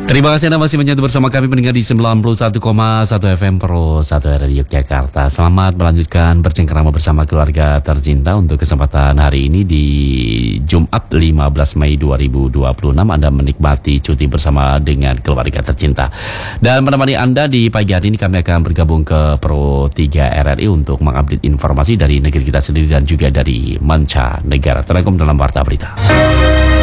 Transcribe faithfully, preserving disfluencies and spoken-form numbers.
Terima kasih Anda masih menyatu bersama kami pendengar di sembilan puluh satu koma satu F M Pro satu Radio Yogyakarta. Selamat melanjutkan bercengkrama bersama keluarga tercinta untuk kesempatan hari ini di Jumat lima belas Mei dua ribu dua puluh enam. Anda menikmati cuti bersama dengan keluarga tercinta. Dan menemani Anda di pagi hari ini kami akan bergabung ke Pro tiga R R I untuk mengupdate informasi dari negeri kita sendiri dan juga dari mancanegara. Terangkum dalam Warta Berita.